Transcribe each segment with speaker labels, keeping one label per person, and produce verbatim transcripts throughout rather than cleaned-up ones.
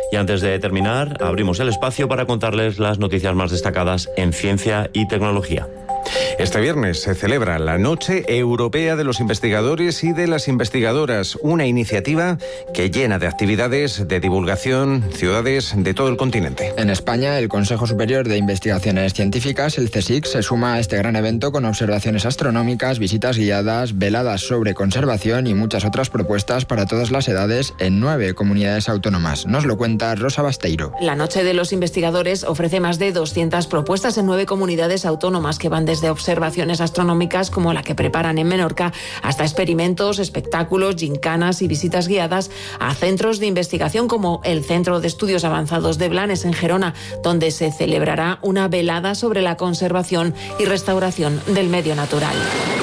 Speaker 1: Y antes de terminar, abrimos el espacio para contarles las noticias más destacadas en ciencia y tecnología.
Speaker 2: Este viernes se celebra la Noche Europea de los Investigadores y de las Investigadoras, una iniciativa que llena de actividades de divulgación ciudades de todo el continente.
Speaker 3: En España, el Consejo Superior de Investigaciones Científicas, el CSIC, se suma a este gran evento con observaciones astronómicas, visitas guiadas, veladas sobre conservación y muchas otras propuestas para todas las edades en nueve comunidades autónomas. Nos lo cuenta Rosa Basteiro.
Speaker 4: La Noche de los Investigadores ofrece más de doscientas propuestas en nueve comunidades autónomas que van desde observaciones astronómicas como la que preparan en Menorca hasta experimentos, espectáculos, gincanas y visitas guiadas a centros de investigación como el Centro de Estudios Avanzados de Blanes en Gerona, donde se celebrará una velada sobre la conservación y restauración del medio natural.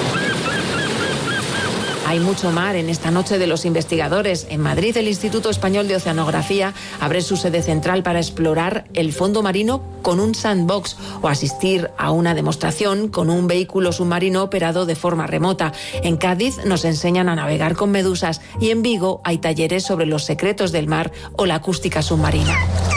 Speaker 4: Hay mucho mar en esta Noche de los Investigadores. En Madrid, el Instituto Español de Oceanografía abre su sede central para explorar el fondo marino con un sandbox o asistir a una demostración con un vehículo submarino operado de forma remota. En Cádiz nos enseñan a navegar con medusas y en Vigo hay talleres sobre los secretos del mar o la acústica submarina.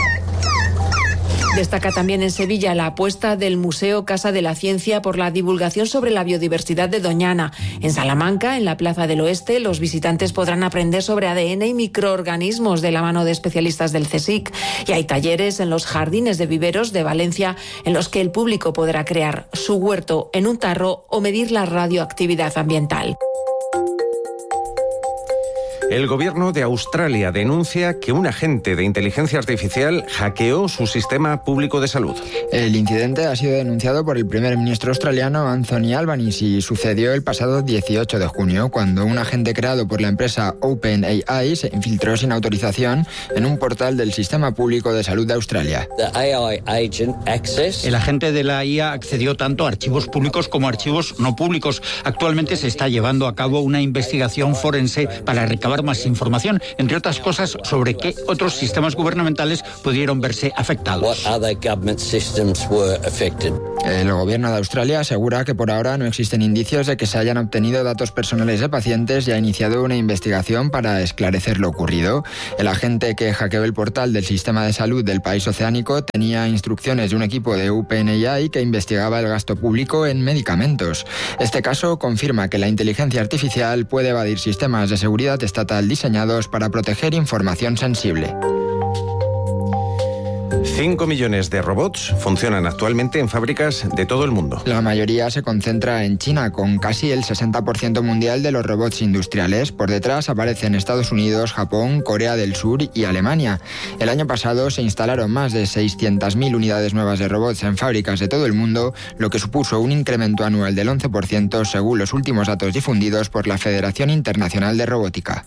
Speaker 4: Destaca también en Sevilla la apuesta del Museo Casa de la Ciencia por la divulgación sobre la biodiversidad de Doñana. En Salamanca, en la Plaza del Oeste, los visitantes podrán aprender sobre A D N y microorganismos de la mano de especialistas del CSIC. Y hay talleres en los jardines de viveros de Valencia en los que el público podrá crear su huerto en un tarro o medir la radioactividad ambiental.
Speaker 2: El gobierno de Australia denuncia que un agente de inteligencia artificial hackeó su sistema público de salud.
Speaker 3: El incidente ha sido denunciado por el primer ministro australiano Anthony Albanese y sucedió el pasado dieciocho de junio, cuando un agente creado por la empresa OpenAI se infiltró sin autorización en un portal del sistema público de salud de Australia.
Speaker 5: El agente de la I A accedió tanto a archivos públicos como a archivos no públicos. Actualmente se está llevando a cabo una investigación forense para recabar más información, entre otras cosas, sobre qué otros sistemas gubernamentales pudieron verse afectados.
Speaker 3: El gobierno de Australia asegura que por ahora no existen indicios de que se hayan obtenido datos personales de pacientes y ha iniciado una investigación para esclarecer lo ocurrido. El agente que hackeó el portal del sistema de salud del país oceánico tenía instrucciones de un equipo de OpenAI que investigaba el gasto público en medicamentos. Este caso confirma que la inteligencia artificial puede evadir sistemas de seguridad estatal diseñados para proteger información sensible.
Speaker 2: Cinco millones de robots funcionan actualmente en fábricas de todo el mundo.
Speaker 3: La mayoría se concentra en China, con casi el sesenta por ciento mundial de los robots industriales. Por detrás aparecen Estados Unidos, Japón, Corea del Sur y Alemania. El año pasado se instalaron más de seiscientas mil unidades nuevas de robots en fábricas de todo el mundo, lo que supuso un incremento anual del once por ciento según los últimos datos difundidos por la Federación Internacional de Robótica.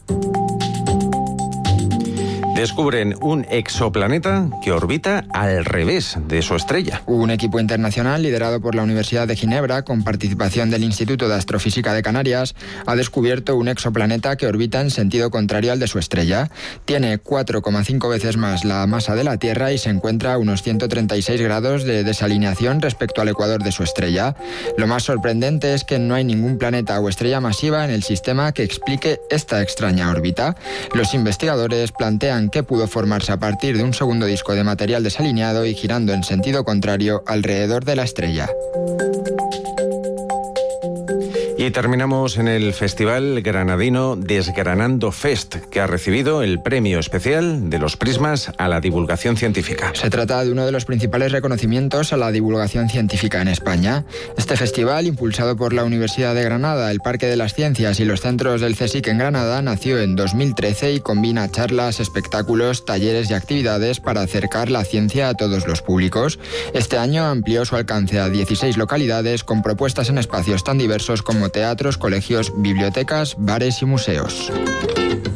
Speaker 2: Descubren un exoplaneta que orbita al revés de su estrella.
Speaker 3: Un equipo internacional liderado por la Universidad de Ginebra, con participación del Instituto de Astrofísica de Canarias, ha descubierto un exoplaneta que orbita en sentido contrario al de su estrella. Tiene cuatro coma cinco veces más la masa de la Tierra y se encuentra a unos ciento treinta y seis grados de desalineación respecto al ecuador de su estrella. Lo más sorprendente es que no hay ningún planeta o estrella masiva en el sistema que explique esta extraña órbita. Los investigadores plantean que pudo formarse a partir de un segundo disco de material desalineado y girando en sentido contrario alrededor de la estrella.
Speaker 2: Y terminamos en el Festival Granadino Desgranando Fest, que ha recibido el premio especial de los Prismas a la divulgación científica.
Speaker 3: Se trata de uno de los principales reconocimientos a la divulgación científica en España. Este festival, impulsado por la Universidad de Granada, el Parque de las Ciencias y los centros del CSIC en Granada, nació en dos mil trece y combina charlas, espectáculos, talleres y actividades para acercar la ciencia a todos los públicos. Este año amplió su alcance a dieciséis localidades con propuestas en espacios tan diversos como teatros, colegios, bibliotecas, bares y museos.